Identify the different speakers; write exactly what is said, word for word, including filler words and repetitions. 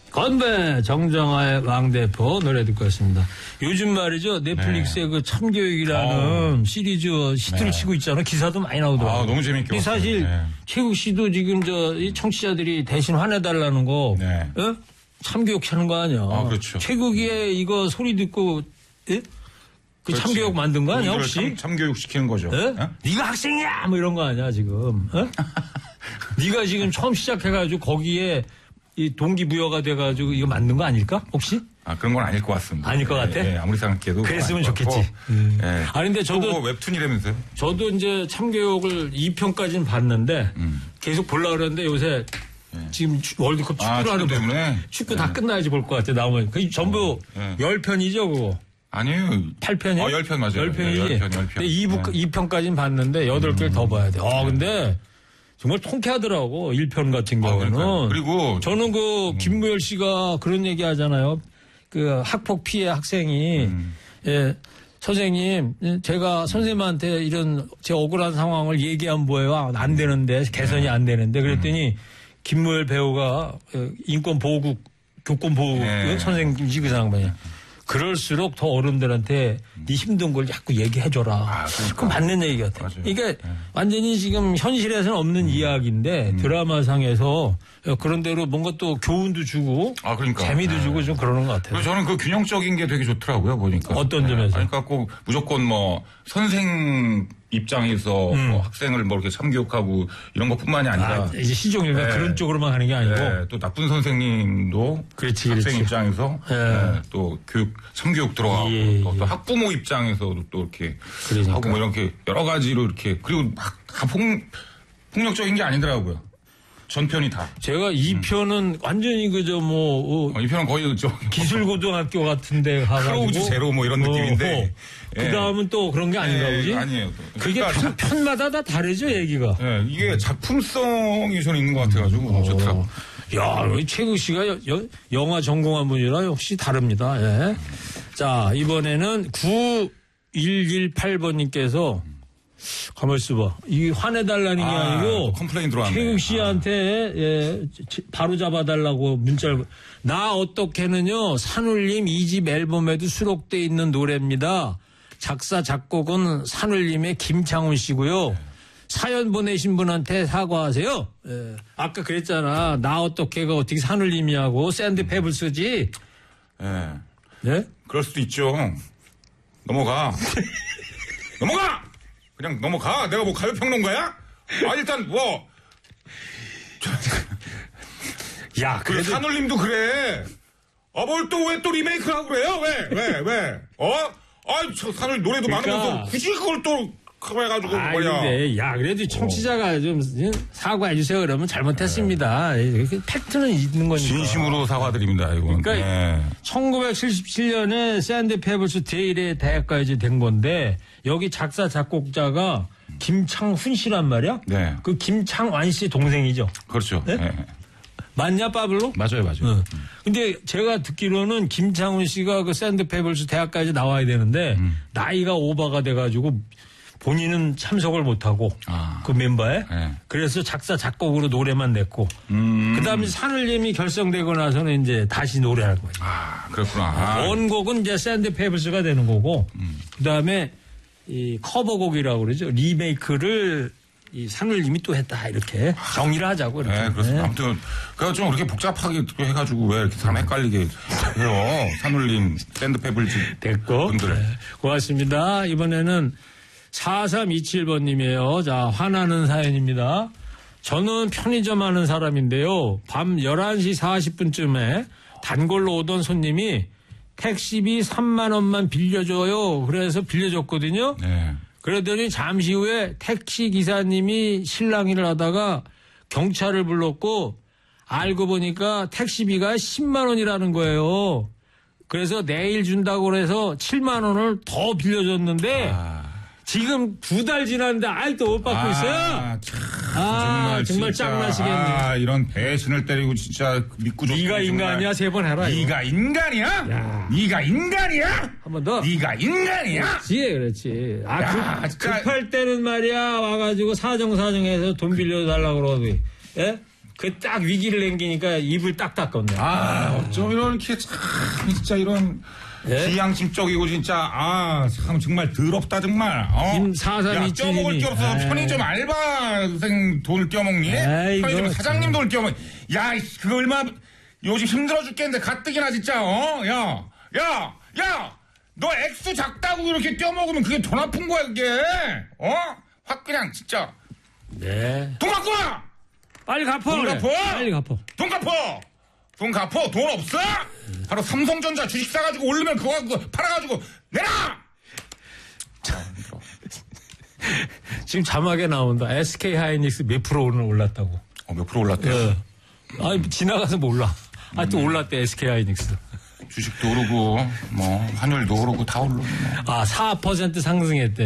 Speaker 1: 건배 정정화의 왕대포 노래 듣고 왔습니다. 요즘 말이죠. 넷플릭스의 네. 그 참교육이라는 어. 시리즈 히트를 네. 치고 있잖아요. 기사도 많이 나오더라고요.
Speaker 2: 아, 너무 재밌게 봤어요.
Speaker 1: 사실 네. 최국 씨도 지금 저 청취자들이 대신 화내달라는 거 네. 어? 참교육 하는 거 아니야.
Speaker 2: 아, 그렇죠.
Speaker 1: 최국이의 이거 소리 듣고 예? 그 그렇지. 참교육 만든 거 아니야 혹시?
Speaker 2: 참, 참교육 시키는 거죠.
Speaker 1: 예? 어? 네가 학생이야 뭐 이런 거 아니야 지금. 어? 네가 지금 처음 시작해가지고 거기에 이 동기부여가 돼가지고 이거 만든 거 아닐까 혹시?
Speaker 2: 아 그런 건 아닐 것 같습니다.
Speaker 1: 아닐 것 같아?
Speaker 2: 예, 예, 아무리 생각해도
Speaker 1: 그랬으면 좋겠지. 음. 예. 아 근데 저도
Speaker 2: 뭐 웹툰이라면서요?
Speaker 1: 저도 이제 참교육을 이 편까지는 봤는데 음. 계속 보려고 그러는데 요새 예. 지금 월드컵 축구를
Speaker 2: 아,
Speaker 1: 하는
Speaker 2: 때문에
Speaker 1: 축구 예. 다 끝나야지 볼 것 같아 나오면 그 전부 어, 예. 열 편이죠 그거.
Speaker 2: 아니에요.
Speaker 1: 팔 편이요?
Speaker 2: 어, 열 편 맞아요.
Speaker 1: 열 편이지.
Speaker 2: 네, 열 편, 열 편.
Speaker 1: 이 부, 네. 이 편까지는 봤는데 여덟 개를 음. 더 봐야 돼. 아, 근데 정말 통쾌하더라고. 일 편 같은 경우는.
Speaker 2: 아, 그리고
Speaker 1: 저는 그 음. 김무열 씨가 그런 얘기 하잖아요. 그 학폭 피해 학생이 음. 예. 선생님, 제가 선생님한테 이런 제 억울한 상황을 얘기하면 뭐예요? 안 되는데, 개선이 네. 안 되는데. 그랬더니 음. 김무열 배우가 인권보호국, 교권보호국 네. 선생님이지 그 상황이야. 그럴수록 더 어른들한테 네 힘든 걸 자꾸 얘기해줘라. 아, 그러니까. 그건 맞는 얘기 같아요. 맞아요. 이게 네. 완전히 지금 현실에서는 없는 음. 이야기인데 음. 드라마상에서 그런 대로 뭔가 또 교훈도 주고 아, 그러니까. 재미도 네. 주고 좀 그러는 것 같아요.
Speaker 2: 그리고 저는 그 균형적인 게 되게 좋더라고요. 보니까.
Speaker 1: 어떤 점에서?
Speaker 2: 네. 그러니까 꼭 무조건 뭐 선생 입장에서 음. 뭐 학생을 뭐 이렇게 참교육하고 이런 것뿐만이 아니라
Speaker 1: 아, 이제 시종일관 네. 그런 쪽으로만 하는 게 아니고
Speaker 2: 네. 또 나쁜 선생님도
Speaker 1: 그렇지,
Speaker 2: 학생
Speaker 1: 그렇지.
Speaker 2: 입장에서 네. 네. 또 교육 참교육 들어가고 예, 또, 또 예. 학부모 입장에서도 또 이렇게 그러니까. 하고 뭐 이렇게 여러 가지로 이렇게 그리고 막 다 폭력적인 게 아니더라고요. 전편이 다.
Speaker 1: 제가 이 편은 음. 완전히 그저 뭐.
Speaker 2: 어, 이 편은 거의 저.
Speaker 1: 기술고등학교 같은 데 가가지고.
Speaker 2: 크로우즈 제로 뭐 이런 어, 느낌인데.
Speaker 1: 어. 예. 그 다음은 또 그런 게 아닌가 보지?
Speaker 2: 예, 아니에요. 또.
Speaker 1: 그게
Speaker 2: 그러니까
Speaker 1: 편, 편마다 다 다르죠, 얘기가.
Speaker 2: 예, 이게 작품성이 저는 있는 것 같아가지고. 어. 좋더라고.
Speaker 1: 야, 최국 씨가 여, 여, 영화 전공한 분이라 역시 다릅니다. 예. 자, 이번에는 구일일팔 번님께서 가만 있어봐. 이 화내달라는 게
Speaker 2: 아,
Speaker 1: 아니고
Speaker 2: 컴플레인 들어왔네.
Speaker 1: 최국 씨한테 아. 예, 바로 잡아달라고 문자를. 나 어떻게는요 산울림 이 집 앨범에도 수록돼 있는 노래입니다. 작사 작곡은 산울림의 김창훈 씨고요. 사연 보내신 분한테 사과하세요. 예. 아까 그랬잖아. 나 어떻게가 어떻게 산울림이하고 샌드페블스지.
Speaker 2: 예.
Speaker 1: 네?
Speaker 2: 그럴 수도 있죠. 넘어가. 넘어가. 그냥 넘어가. 내가 뭐 가요평론가야? 아, 일단, 뭐. 야, 그래. 산울림도 그래. 아, 뭘 또, 왜 또 리메이크를 하고 그래요? 왜? 왜? 왜? 어? 아, 저 산울 노래도 그러니까. 많으면서 굳이 그걸 또, 그거 해가지고,
Speaker 1: 아,
Speaker 2: 뭐야.
Speaker 1: 근데, 야, 그래도 청취자가 어. 좀 사과해주세요. 그러면 잘못했습니다. 네. 팩트는 있는 거니까.
Speaker 2: 진심으로 사과드립니다, 이건.
Speaker 1: 그러니까,
Speaker 2: 네.
Speaker 1: 천구백칠십칠 년에 샌드페블스 제일의 대학가요제 된 건데, 여기 작사, 작곡자가 김창훈 씨란 말이야?
Speaker 2: 네.
Speaker 1: 그 김창완 씨 동생이죠.
Speaker 2: 그렇죠.
Speaker 1: 네? 네. 맞냐, 빠블로?
Speaker 2: 맞아요, 맞아요.
Speaker 1: 응. 근데 제가 듣기로는 김창훈 씨가 그 샌드페블스 대학까지 나와야 되는데, 음. 나이가 오버가 돼가지고, 본인은 참석을 못하고 아. 그 멤버에 네. 그래서 작사 작곡으로 노래만 냈고 음. 그다음에 산울림이 결성되고 나서는 이제 다시 노래할 거예요.
Speaker 2: 아 그렇구나.
Speaker 1: 원곡은 이제 샌드페블스가 되는 거고 음. 그다음에 이 커버곡이라고 그러죠. 리메이크를 이 산울림이 또 했다 이렇게 정의를 하자고 이렇게.
Speaker 2: 네, 그렇습니다. 네. 아무튼 그가 좀 그렇게 복잡하게 해가지고 왜 이렇게 사람 헷갈리게 해요. 산울림 샌드페블스
Speaker 1: 됐고
Speaker 2: 분들.
Speaker 1: 네. 고맙습니다. 이번에는 사삼이칠 번님이에요. 자, 화나는 사연입니다. 저는 편의점 하는 사람인데요. 밤 열한 시 사십 분쯤에 단골로 오던 손님이 택시비 삼만 원만 빌려줘요. 그래서 빌려줬거든요. 네. 그러더니 잠시 후에 택시 기사님이 실랑이를 하다가 경찰을 불렀고 알고 보니까 택시비가 십만 원이라는 거예요. 그래서 내일 준다고 그래서 칠만 원을 더 빌려줬는데 아. 지금 두 달 지났는데 아직도 못 받고 아, 있어요.
Speaker 2: 참,
Speaker 1: 아, 정말, 정말 짱나시겠네.
Speaker 2: 아, 이런 배신을 때리고 진짜 믿고 줬어.
Speaker 1: 네가 인간이야 세 번 해라.
Speaker 2: 네가 인간이야? 야. 네가 인간이야?
Speaker 1: 한 번 더.
Speaker 2: 네가 인간이야?
Speaker 1: 그렇지, 그렇지. 아, 야, 급, 급할 때는 말이야 와가지고 사정사정해서 돈 빌려달라고 그러더니, 예? 그 딱 위기를 남기니까 입을 딱 닦았네.
Speaker 2: 아, 어쩜 이렇게 참, 진짜 이런. 예? 비양심적이고 진짜 아 참 정말 더럽다 정말. 어?
Speaker 1: 김사삼이칠님이
Speaker 2: 떼어먹을 게 없어서 에이. 편의점 알바생 돈을 떼어먹니? 에이, 편의점 사장님 돈을 떼어먹니? 야 그거 얼마 요즘 힘들어 죽겠는데 가뜩이나 진짜 어? 야 야 야 너 액수 작다고 이렇게 떼어먹으면 그게 돈 아픈 거야 그게 어? 확 그냥 진짜
Speaker 1: 네.
Speaker 2: 돈 갖고 와!
Speaker 1: 빨리 갚어
Speaker 2: 돈
Speaker 1: 그래.
Speaker 2: 갚어!
Speaker 1: 빨리 갚어
Speaker 2: 돈 갚어! 돈 갚어? 돈 없어? 바로 삼성전자 주식 사가지고 오르면 그거 갖고 팔아가지고 내놔!
Speaker 1: 지금 자막에 나온다. 에스케이 하이닉스 몇 프로 오늘 올랐다고.
Speaker 2: 어, 몇 프로 올랐대요?
Speaker 1: 네. 아, 지나가서 몰라. 아, 또 음. 올랐대, 에스케이 하이닉스.
Speaker 2: 주식도 오르고, 뭐, 환율도 오르고 다 오르고. 뭐.
Speaker 1: 아, 사 퍼센트 상승했대.